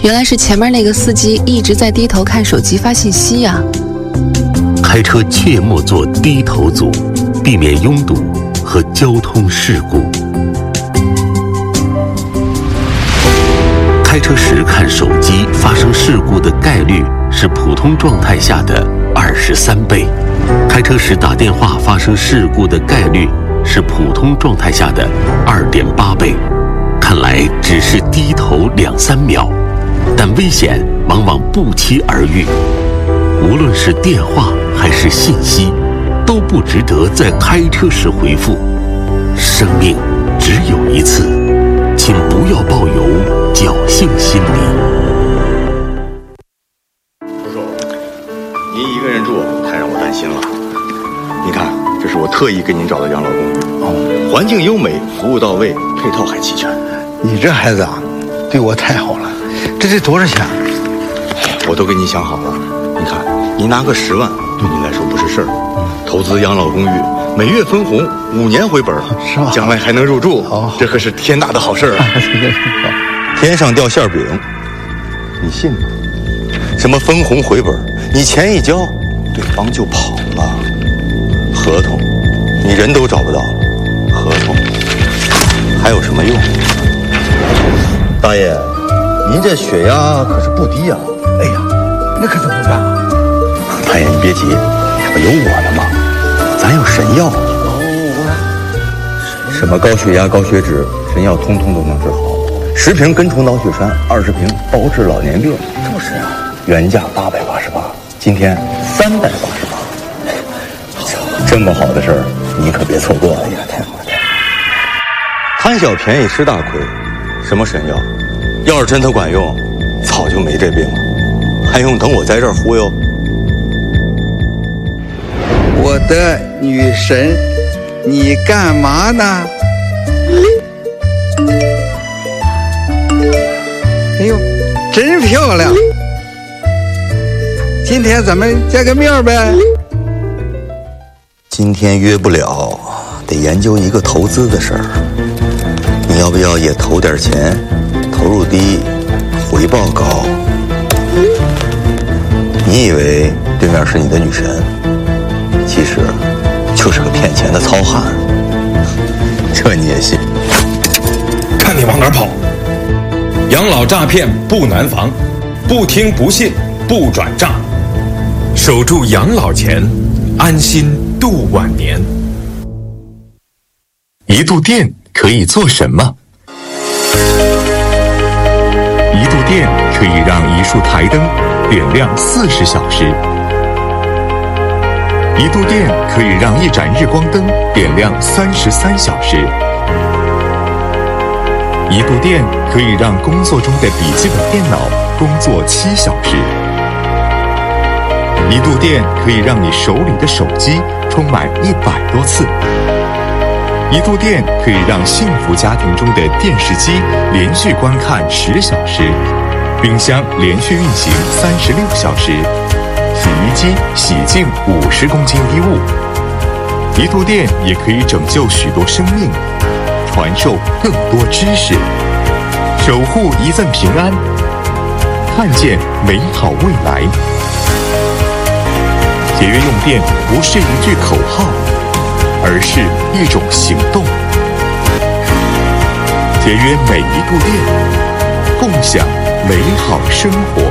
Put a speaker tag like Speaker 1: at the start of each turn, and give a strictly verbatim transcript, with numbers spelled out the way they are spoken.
Speaker 1: 原来是前面那个司机一直在低头看手机发信息呀、啊。
Speaker 2: 开车切莫做低头族，避免拥堵和交通事故。开车时看手机发生事故的概率是普通状态下的二十三倍，开车时打电话发生事故的概率是普通状态下的二点八倍。看来只是低头两三秒，但危险往往不期而遇。无论是电话还是信息，都不值得在开车时回复。生命只有一次，请不要抱有侥幸心理。
Speaker 3: 叔叔，您一个人住太让我担心了。你看，这是我特意给您找的养老公寓，哦，环境优美，服务到位，配套还齐全。
Speaker 4: 你这孩子啊，对我太好了。这得多少钱？
Speaker 3: 我都给您想好了。你看，您拿个十万，对您来说不是事儿。嗯、投资养老公寓，每月分红，五年回本，
Speaker 4: 是吧？
Speaker 3: 将来还能入住，
Speaker 4: 哦、
Speaker 3: 这可是天大的好事儿啊！天上掉馅饼，你信吗？什么分红回本？你钱一交，对方就跑了。合同，你人都找不到，合同还有什么用？大爷，您这血压可是不低呀、啊！
Speaker 4: 哎呀，那可怎么办啊？
Speaker 3: 大爷，你别急，这不有我呢吗？咱有神药。
Speaker 4: 哦，
Speaker 3: 什么高血压、高血脂，神药通通都能治好。十瓶根虫脑血栓，二十瓶包治老年病。
Speaker 4: 这么神啊！
Speaker 3: 原价八百八十八，今天三百八十八。这么好的事儿，你可别错过了。
Speaker 4: 哎呀，太好了！
Speaker 3: 贪小便宜吃大亏，什么神药？要是真的管用，早就没这病了，还用等我在这儿忽悠？
Speaker 5: 我的女神，你干嘛呢？哎呦，真漂亮！今天咱们见个面呗？
Speaker 3: 今天约不了，得研究一个投资的事儿。你要不要也投点钱？投入低，回报高。你以为对面是你的女神，其实就是个骗钱的糙汉。这你也信？
Speaker 6: 看你往哪儿跑！养老诈骗不难防，不听不信不转账，守住养老钱，安心度晚年。
Speaker 2: 一度电可以做什么？一度电可以让一束台灯点亮四十小时，一度电可以让一盏日光灯点亮三十三小时，一度电可以让工作中的笔记本电脑工作七小时，一度电可以让你手里的手机充满一百多次，一度电可以让幸福家庭中的电视机连续观看十小时，冰箱连续运行三十六小时，洗衣机洗净五十公斤衣物。一度电也可以拯救许多生命，传授更多知识，守护一份平安，看见美好未来。节约用电不是一句口号，而是一种行动。节约每一度电，共享美好生活。